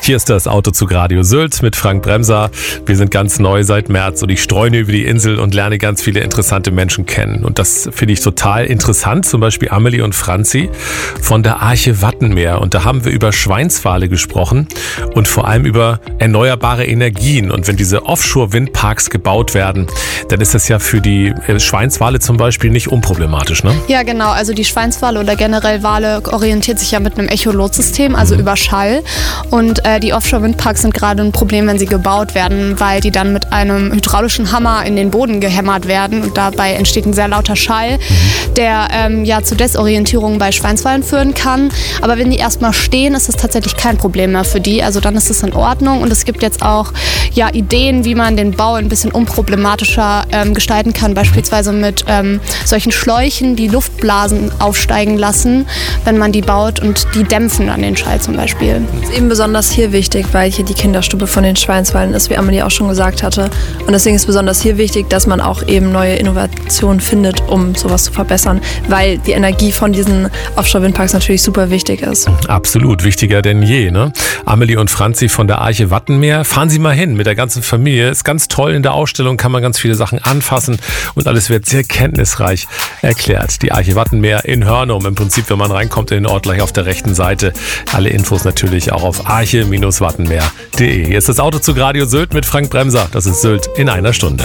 Hier ist das Autozug Radio Sylt mit Frank Bremser. Wir sind ganz neu seit März und ich streune über die Insel und lerne ganz viele interessante Menschen kennen. Und das finde ich total interessant, zum Beispiel Amelie und Franzi von der Arche Wattenmeer. Und da haben wir über Schweinswale gesprochen und vor allem über erneuerbare Energien. Und wenn diese Offshore-Windparks gebaut werden, dann ist das ja für die Schweinswale zum Beispiel nicht unproblematisch, ne? Ja, genau. Also die Schweinswale oder generell Wale orientiert sich ja mit einem Echolotsystem, also über Schall. Und die Offshore-Windparks sind gerade ein Problem, wenn sie gebaut werden, weil die dann mit einem hydraulischen Hammer in den Boden gehämmert werden und dabei entsteht ein sehr lauter Schall, der zu Desorientierung bei Schweinswalen führen kann. Aber wenn die erstmal stehen, ist das tatsächlich kein Problem mehr für die. Also dann ist es in Ordnung und es gibt jetzt auch Ideen, wie man den Bau ein bisschen unproblematischer gestalten kann, beispielsweise mit solchen Schläuchen, die Luftblasen aufsteigen lassen, wenn man die baut und die dämpfen dann den Schall zum Beispiel. Das ist eben besonders hier wichtig, weil hier die Kinderstube von den Schweinswalen ist, wie Amelie auch schon gesagt hatte. Und deswegen ist besonders hier wichtig, dass man auch eben neue Innovationen findet, um sowas zu verbessern, weil die Energie von diesen Offshore-Windparks natürlich super wichtig ist. Absolut, wichtiger denn je, ne? Amelie und Franzi von der Arche Wattenmeer. Fahren Sie mal hin mit der ganzen Familie. Ist ganz toll in der Ausstellung, kann man ganz viele Sachen anfassen und alles wird sehr kenntnisreich erklärt. Die Arche Wattenmeer in Hörnum. Im Prinzip, wenn man reinkommt in den Ort, gleich auf der rechten Seite. Alle Infos natürlich auch auf arche-wattenmeer.de. Hier ist das Autozug Radio Sylt mit Frank Bremser. Das ist Sylt in einer Stunde.